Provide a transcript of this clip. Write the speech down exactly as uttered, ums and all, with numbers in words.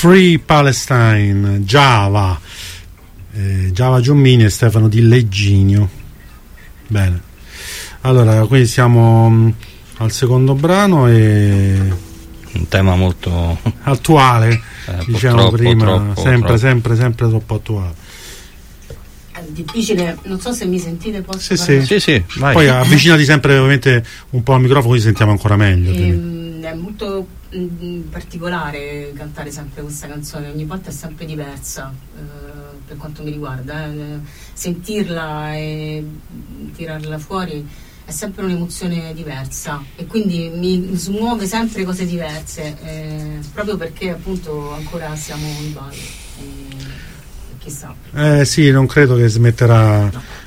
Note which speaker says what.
Speaker 1: Free Palestine, Java, eh, Java Giommini e Stefano Di Legginio. Bene, allora qui siamo mh, al secondo brano e
Speaker 2: un tema molto
Speaker 1: attuale,
Speaker 2: eh,
Speaker 1: diciamo
Speaker 2: troppo,
Speaker 1: prima,
Speaker 2: troppo,
Speaker 1: sempre,
Speaker 2: troppo.
Speaker 1: sempre, sempre troppo attuale.
Speaker 3: È difficile, non so se mi sentite, posso
Speaker 1: Sì,
Speaker 3: parlare?
Speaker 2: Sì, sì, vai.
Speaker 1: Poi avvicinati sempre ovviamente un po' al microfono così sentiamo ancora meglio.
Speaker 3: Ehm, è molto mh, particolare cantare sempre questa canzone, ogni volta è sempre diversa, eh, per quanto mi riguarda, eh. Sentirla e tirarla fuori è sempre un'emozione diversa e quindi mi smuove sempre cose diverse, eh, proprio perché appunto ancora siamo in ballo. E, chissà.
Speaker 1: Eh sì, non credo che smetterà.
Speaker 3: No.